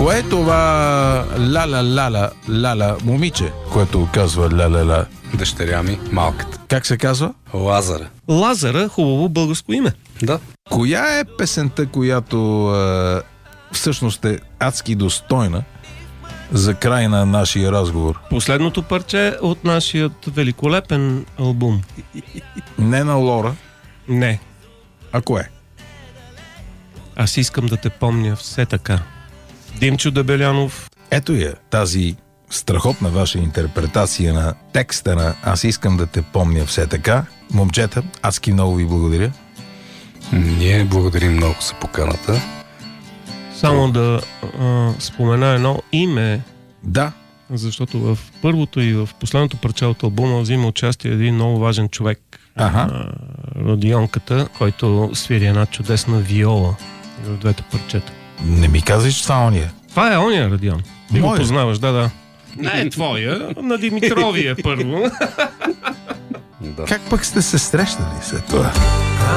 Кое е това ла-ла-ла-ла момиче, което казва ла-ла-ла? Дъщеря ми, малката. Как се казва? Лазара. Лазара, хубаво българско име. Да. Коя е песента, която всъщност е адски достойна за край на нашия разговор? Последното парче от нашият великолепен албум. Не на Лора, Не. а кое? Аз искам да те помня все така. Димчо Дебелянов. Ето я, тази страхотна ваша интерпретация на текста на "Аз искам да те помня все така". Момчета, адски много ви благодаря. Ние благодарим много за поканата. Само да спомена едно име, Да, защото в първото и в последното парче от албума взима участие един много важен човек. Родионката, който свири една чудесна виола в двете парчета. не ми казваш, че това ония. Това е ония Родион. Ти го Моя? познаваш, да. Не е твоя, на Димитровия първо. Да. Как пък сте се срещали след това?